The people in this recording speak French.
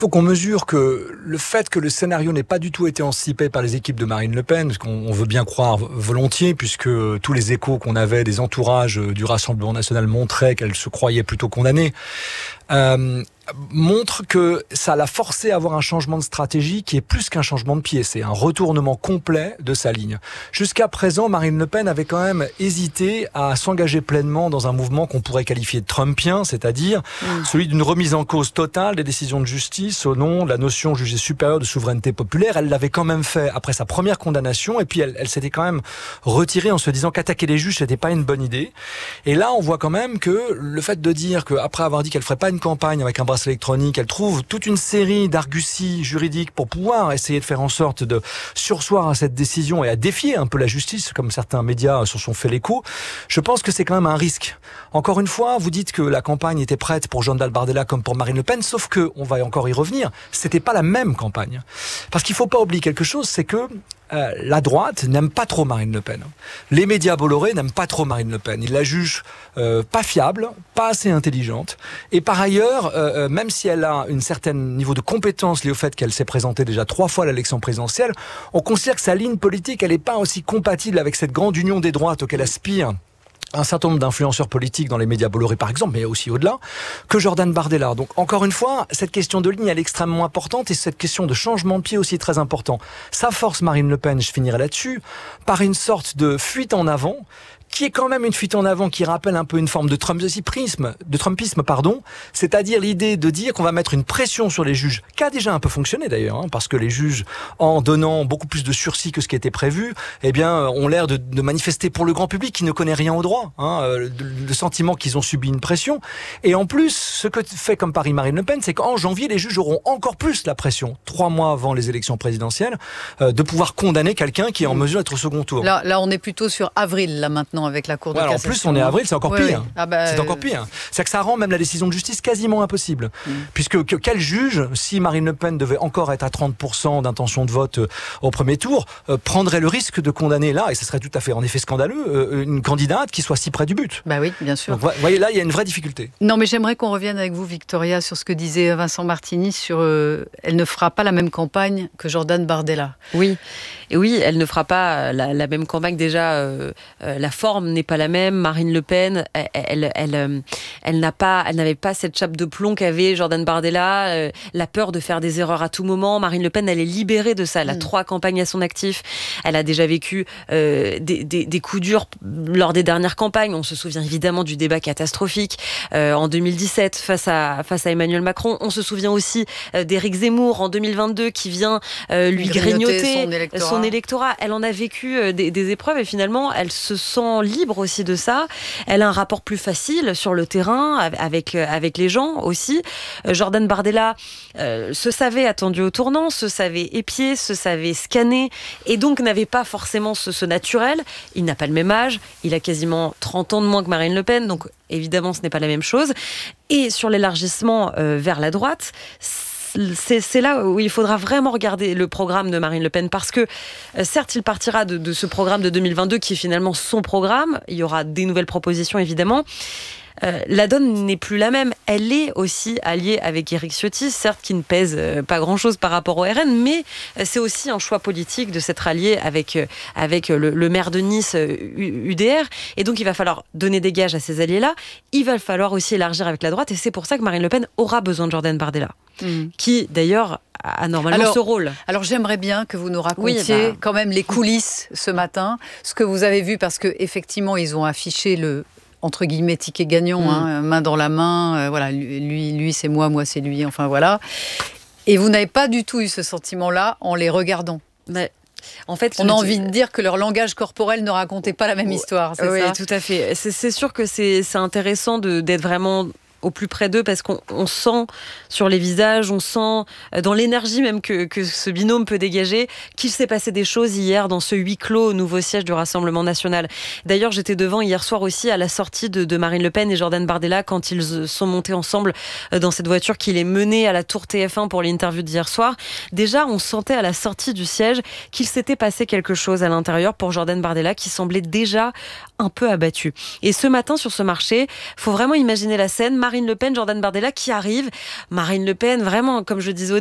faut qu'on mesure que le fait que le scénario n'ait pas du tout été anticipé par les équipes de Marine Le Pen, ce qu'on veut bien croire volontiers, puisque tous les échos qu'on avait des entourages du Rassemblement national montraient qu'elle se croyait plutôt condamnée, montre que ça l'a forcé à avoir un changement de stratégie qui est plus qu'un changement de pied, c'est un retournement complet de sa ligne. Jusqu'à présent, Marine Le Pen avait quand même hésité à s'engager pleinement dans un mouvement qu'on pourrait qualifier de trumpien, c'est-à-dire celui d'une remise en cause totale des décisions de justice au nom de la notion jugée supérieure de souveraineté populaire. Elle l'avait quand même fait après sa première condamnation, et puis elle s'était quand même retirée en se disant qu'attaquer les juges, c'était pas une bonne idée. Et là, on voit quand même que le fait de dire qu'après avoir dit qu'elle ferait pas une campagne avec un bracelet électronique, elle trouve toute une série d'arguties juridiques pour pouvoir essayer de faire en sorte de surseoir à cette décision et à défier un peu la justice, comme certains médias se sont fait l'écho. Je pense que c'est quand même un risque. Encore une fois, vous dites que la campagne était prête pour Jordan Bardella comme pour Marine Le Pen, sauf que, on va encore y revenir, c'était pas la même campagne. Parce qu'il faut pas oublier quelque chose, c'est que la droite n'aime pas trop Marine Le Pen. Les médias Bolloré n'aiment pas trop Marine Le Pen. Ils la jugent pas fiable, pas assez intelligente. Et par ailleurs, même si elle a un certain niveau de compétence lié au fait qu'elle s'est présentée déjà 3 fois à l'élection présidentielle, on considère que sa ligne politique, elle n'est pas aussi compatible avec cette grande union des droites auquel aspire un certain nombre d'influenceurs politiques dans les médias Bolloré par exemple, mais aussi au-delà, que Jordan Bardella. Donc encore une fois, cette question de ligne, elle est extrêmement importante, et cette question de changement de pied aussi très important. Ça force Marine Le Pen, je finirai là-dessus, par une sorte de fuite en avant, qui est quand même une fuite en avant qui rappelle un peu une forme de trumpisme, c'est-à-dire l'idée de dire qu'on va mettre une pression sur les juges, qui a déjà un peu fonctionné d'ailleurs, parce que les juges, en donnant beaucoup plus de sursis que ce qui était prévu, eh bien, ont l'air de manifester pour le grand public qui ne connaît rien au droit, le sentiment qu'ils ont subi une pression. Et en plus, ce que fait comme Paris Marine Le Pen, c'est qu'en janvier, les juges auront encore plus la pression, 3 mois avant les élections présidentielles, de pouvoir condamner quelqu'un qui est en mesure d'être au second tour. Là, on est plutôt sur avril, là maintenant, avec la Cour de cassation. En plus, on est avril, c'est encore pire. C'est encore pire. C'est que ça rend même la décision de justice quasiment impossible. Puisque quel juge, si Marine Le Pen devait encore être à 30% d'intention de vote au premier tour, prendrait le risque de condamner là, et ce serait tout à fait en effet scandaleux, une candidate qui soit si près du but. Bah oui, bien sûr. Donc, vous voyez, là, il y a une vraie difficulté. Non, mais j'aimerais qu'on revienne avec vous, Victoria, sur ce que disait Vincent Martini sur elle ne fera pas la même campagne que Jordan Bardella. Oui. Et oui, elle ne fera pas la même campagne. Déjà, la forme n'est pas la même. Marine Le Pen, elle n'avait pas cette chape de plomb qu'avait Jordan Bardella, la peur de faire des erreurs à tout moment. Marine Le Pen, elle est libérée de ça. Elle a 3 campagnes à son actif. Elle a déjà vécu des coups durs lors des dernières campagnes. On se souvient évidemment du débat catastrophique en 2017 face à Emmanuel Macron. On se souvient aussi d'Éric Zemmour en 2022 qui vient lui grignoter son électorat. Elle en a vécu des épreuves, et finalement, elle se sent libre aussi de ça. Elle a un rapport plus facile sur le terrain avec les gens aussi. Jordan Bardella se savait attendu au tournant, se savait épié, se savait scanné, et donc n'avait pas forcément ce naturel. Il n'a pas le même âge, il a quasiment 30 ans de moins que Marine Le Pen, donc évidemment ce n'est pas la même chose. Et sur l'élargissement vers la droite, c'est là où il faudra vraiment regarder le programme de Marine Le Pen, parce que certes il partira de ce programme de 2022 qui est finalement son programme, il y aura des nouvelles propositions évidemment. La donne n'est plus la même. Elle est aussi alliée avec Éric Ciotti, certes qui ne pèse pas grand-chose par rapport au RN, mais c'est aussi un choix politique de s'être allié avec le maire de Nice, UDR. Et donc il va falloir donner des gages à ces alliés-là. Il va falloir aussi élargir avec la droite, et c'est pour ça que Marine Le Pen aura besoin de Jordan Bardella, qui d'ailleurs a normalement ce rôle. Alors j'aimerais bien que vous nous racontiez quand même les coulisses ce matin, ce que vous avez vu, parce qu'effectivement ils ont affiché le entre guillemets ticket gagnant, main dans la main, voilà, lui c'est moi c'est lui, enfin voilà. Et vous n'avez pas du tout eu ce sentiment-là en les regardant. Mais en fait, on a envie de dire que leur langage corporel ne racontait pas la même histoire, c'est ça ? Oui, tout à fait. C'est sûr que c'est intéressant d'être vraiment au plus près d'eux, parce qu'on sent sur les visages, on sent dans l'énergie même que ce binôme peut dégager, qu'il s'est passé des choses hier dans ce huis clos au nouveau siège du Rassemblement national. D'ailleurs, j'étais devant hier soir aussi à la sortie de Marine Le Pen et Jordan Bardella, quand ils sont montés ensemble dans cette voiture qui les menait à la tour TF1 pour l'interview d'hier soir. Déjà, on sentait à la sortie du siège qu'il s'était passé quelque chose à l'intérieur pour Jordan Bardella, qui semblait déjà un peu abattu. Et ce matin, sur ce marché, faut vraiment imaginer la scène. Marine Le Pen, Jordan Bardella qui arrive. Marine Le Pen, vraiment, comme je disais au